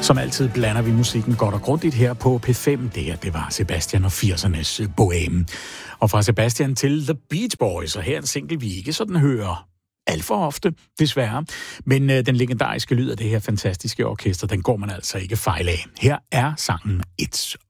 Som altid blander vi musikken godt og grundigt her på P5. Det var Sebastian og 80'ernes Bohème. Og fra Sebastian til The Beach Boys, og her er en single, vi ikke sådan hører alt for ofte, desværre. Men den legendariske lyd af det her fantastiske orkester, den går man altså ikke fejl af. Her er sangen It's